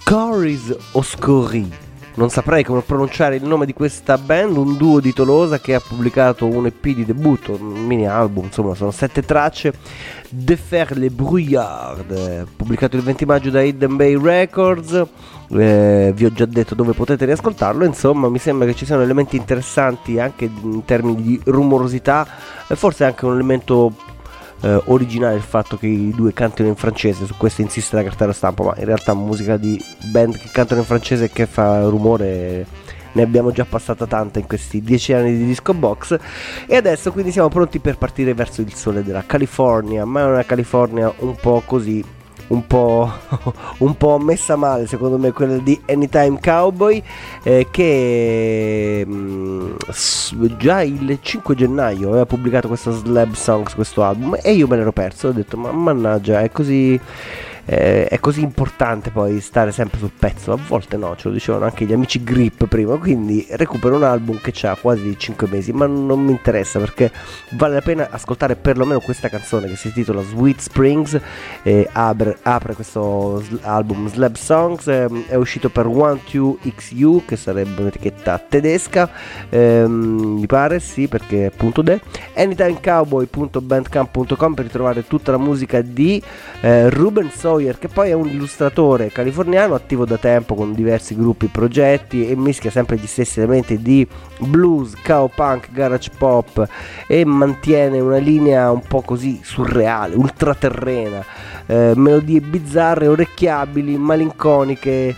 Scories Oscuri. Non saprei come pronunciare il nome di questa band, un duo di Tolosa che ha pubblicato un EP di debutto, un mini album, insomma sono 7 tracce. De Faire le Brouillard, pubblicato il 20 maggio da Hidden Bay Records. Vi ho già detto dove potete riascoltarlo, insomma mi sembra che ci siano elementi interessanti anche in termini di rumorosità e forse anche un elemento originale il fatto che i due cantino in francese. Su questo insiste la cartella stampa, ma in realtà musica di band che cantano in francese e che fa rumore ne abbiamo già passata tanta in questi 10 anni di Disco Box. E adesso quindi siamo pronti per partire verso il sole della California, ma è una California un po' così, un po' messa male secondo me, quella di Anytime Cowboy, che già il 5 gennaio aveva pubblicato questo Slab Songs, questo album, e io me l'ero perso. Ho detto ma mannaggia, è così importante poi stare sempre sul pezzo. A volte no, ce lo dicevano anche gli amici Grip prima, quindi recupero un album che ha quasi 5 mesi, ma non mi interessa perché vale la pena ascoltare perlomeno questa canzone che si intitola Sweet Springs, apre questo album Slab Songs, è uscito per 12XU, che sarebbe un'etichetta tedesca, mi pare, sì, perché appunto anytimecowboy.bandcamp.com per ritrovare tutta la musica di Ruben Sawyer, che poi è un illustratore californiano attivo da tempo con diversi gruppi e progetti, e mischia sempre gli stessi elementi di blues, cowpunk, garage pop, e mantiene una linea un po' così surreale, ultraterrena, melodie bizzarre, orecchiabili, malinconiche,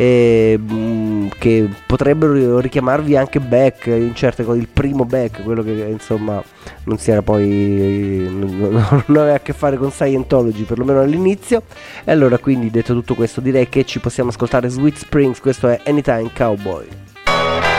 che potrebbero richiamarvi anche Beck in certe cose, il primo Beck, quello che insomma non si era poi non aveva a che fare con Scientology, perlomeno all'inizio. E allora, quindi, detto tutto questo, direi che ci possiamo ascoltare Sweet Springs. Questo è Anytime Cowboy.